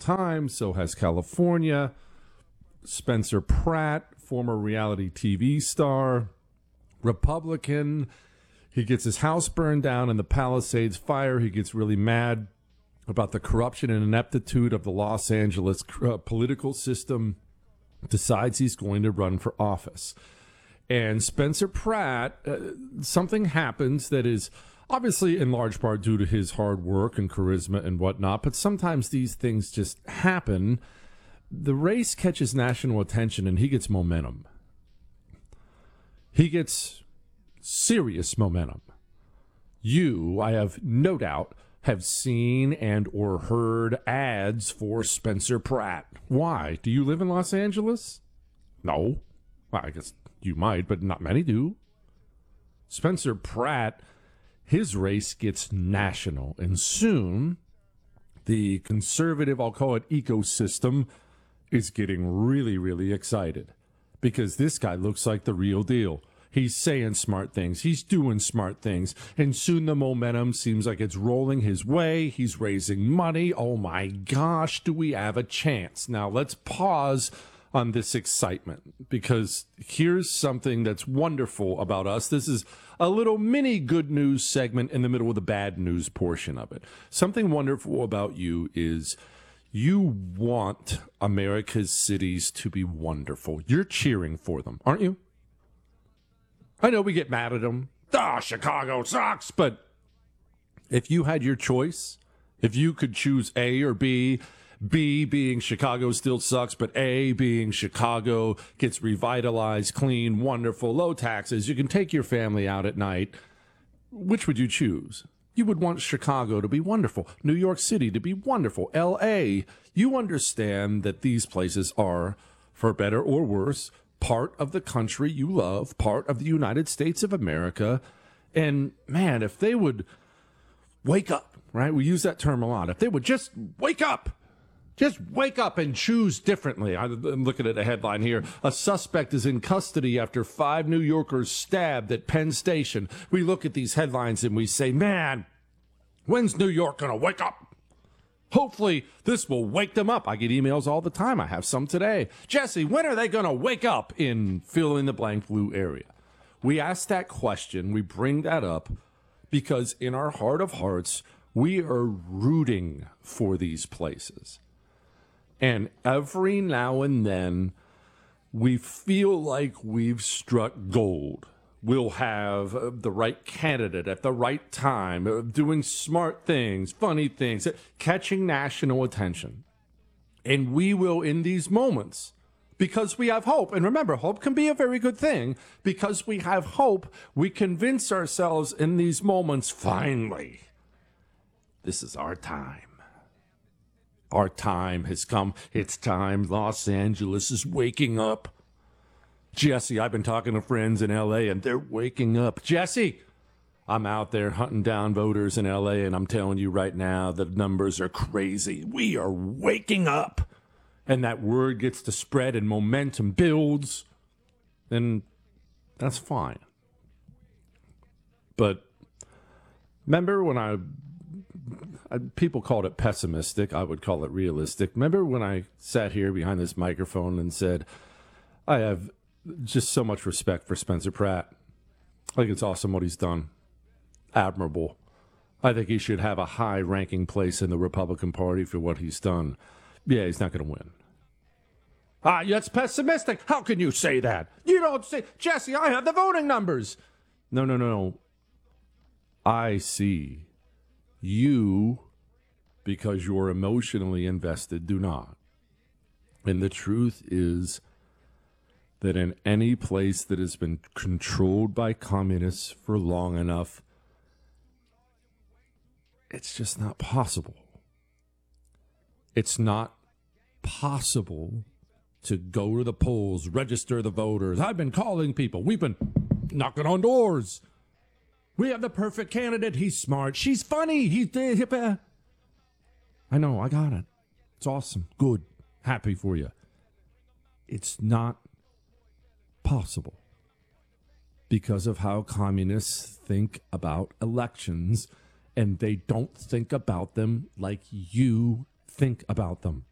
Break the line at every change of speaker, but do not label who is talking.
time. So has California. Spencer Pratt, former reality TV star, Republican. He gets his house burned down in the Palisades fire. He gets really mad about the corruption and ineptitude of the Los Angeles political system. Decides he's going to run for office. And Spencer Pratt, something happens that is obviously in large part due to his hard work and charisma and whatnot, but sometimes these things just happen. The race catches national attention and he gets momentum. He gets serious momentum. You, I have no doubt, have seen and or heard ads for Spencer Pratt. Why? Do you live in Los Angeles? No. Well, I guess you might, but not many do. Spencer Pratt, his race gets national, and soon the conservative, I'll call it ecosystem, is getting really, really excited because this guy looks like the real deal. He's saying smart things. He's doing smart things. And soon the momentum seems like it's rolling his way. He's raising money. Oh my gosh, do we have a chance? Now let's pause on this excitement because here's something that's wonderful about us. This is a little mini good news segment in the middle of the bad news portion of it. Something wonderful about you is you want America's cities to be wonderful. You're cheering for them, aren't you? I know we get mad at them. Chicago sucks. But if you had your choice, if you could choose A or B, B being Chicago still sucks, but A being Chicago gets revitalized, clean, wonderful, low taxes, you can take your family out at night, which would you choose? You would want Chicago to be wonderful, New York City to be wonderful, L.A. You understand that these places are, for better or worse, part of the country you love, part of the United States of America. And man, if they would wake up, right? We use that term a lot. If they would just wake up and choose differently. I'm looking at a headline here. A suspect is in custody after 5 New Yorkers stabbed at Penn Station. We look at these headlines and we say, man, when's New York going to wake up? Hopefully, this will wake them up. I get emails all the time. I have some today. Jesse, when are they going to wake up in fill-in-the-blank blue area? We ask that question. We bring that up because in our heart of hearts, we are rooting for these places. And every now and then, we feel like we've struck gold. We'll have the right candidate at the right time, doing smart things, funny things, catching national attention. And we will, in these moments, because we have hope, and remember, hope can be a very good thing, because we have hope, we convince ourselves in these moments, finally, this is our time. Our time has come. It's time. Los Angeles is waking up. Jesse, I've been talking to friends in L.A., and they're waking up. Jesse, I'm out there hunting down voters in L.A., and I'm telling you right now, the numbers are crazy. We are waking up. And that word gets to spread and momentum builds, then that's fine. But remember when people called it pessimistic, I would call it realistic. Remember when I sat here behind this microphone and said, I have just so much respect for Spencer Pratt. I think it's awesome what he's done. Admirable. I think he should have a high-ranking place in the Republican Party for what he's done. Yeah, he's not going to win. That's pessimistic. How can you say that? You don't say, Jesse, I have the voting numbers. No. I see. You, because you're emotionally invested, do not. And the truth is that in any place that has been controlled by communists for long enough, it's just not possible. It's not possible to go to the polls, register the voters. I've been calling people. We've been knocking on doors. We have the perfect candidate. He's smart. She's funny. I know. I got it. It's awesome. Good. Happy for you. It's not possible because of how communists think about elections, and they don't think about them like you think about them.